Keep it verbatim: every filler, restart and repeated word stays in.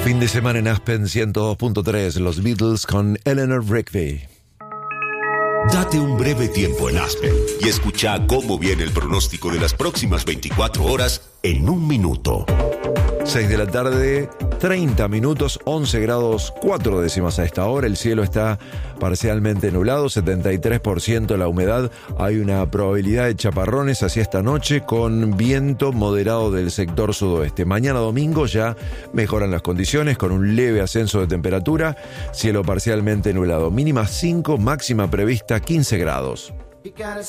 Fin de semana en Aspen ciento dos punto tres, los Beatles con Eleanor Rigby. Date un breve tiempo en Aspen y escucha cómo viene el pronóstico de las próximas veinticuatro horas en un minuto. seis de la tarde, treinta minutos, once grados cuatro décimas a esta hora. El cielo está parcialmente nublado, setenta y tres por ciento la humedad. Hay una probabilidad de chaparrones hacia esta noche con viento moderado del sector sudoeste. Mañana domingo ya mejoran las condiciones con un leve ascenso de temperatura. Cielo parcialmente nublado. Mínima cinco, máxima prevista quince grados.